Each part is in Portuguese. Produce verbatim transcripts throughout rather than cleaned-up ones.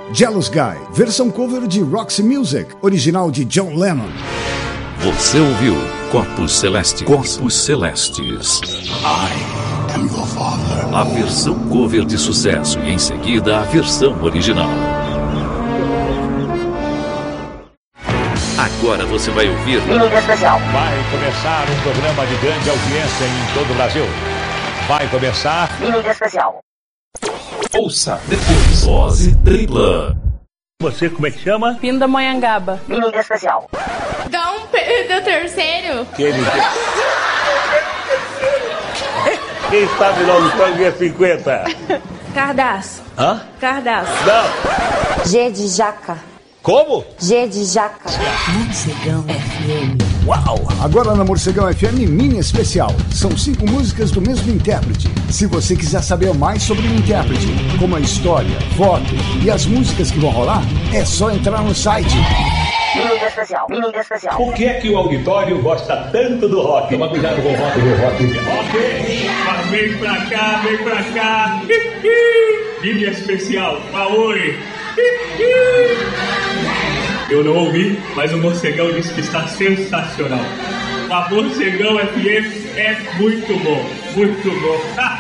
Jealous Guy, versão cover de Roxy Music, original de John Lennon. Você ouviu Corpos Celestes. Corpos Celestes. I am your father. A versão cover de sucesso e em seguida a versão original. Agora você vai ouvir Mídia Especial. Vai começar um programa de grande audiência em todo o Brasil. Vai começar Mídia Especial. Ouça depois. Dose tripla. Você como é que chama? Pindamonhangaba. Mídia Especial. Dom Pedro terceiro. Quem, Quem sabe o nome do tango é cinquenta? Cardaço. Hã? Cardaço. Não. G de jaca. Como? G de jaca. Morcegão F M. Uau! Agora na Morcegão F M Mini Especial. São cinco músicas do mesmo intérprete. Se você quiser saber mais sobre o intérprete, como a história, foto e as músicas que vão rolar, é só entrar no site. Mídia Especial. Mídia Especial. Por que é que o auditório gosta tanto do rock? Toma cuidado com o rock do rock. Ok, mas vem pra cá, vem pra cá. Mídia Especial. Aoi. Eu não ouvi, mas o Morcegão disse que está sensacional. A Morcegão F M é muito bom, muito bom.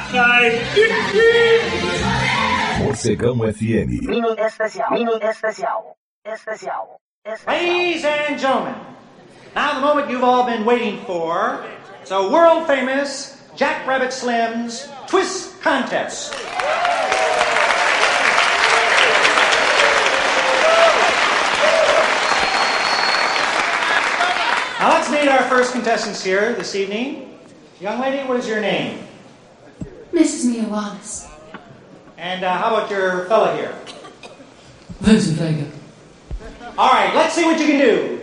Morcegão F M. Mídia Especial. Mídia Especial. Especial. Ladies and gentlemen, now the moment you've all been waiting for. It's a world famous Jack Rabbit Slim's Twist Contest. Now let's meet our first contestants here this evening. Young lady, what is your name? Missus Mia Wallace. And uh, how about your fella here? Vincent Vega. All right, let's see what you can do.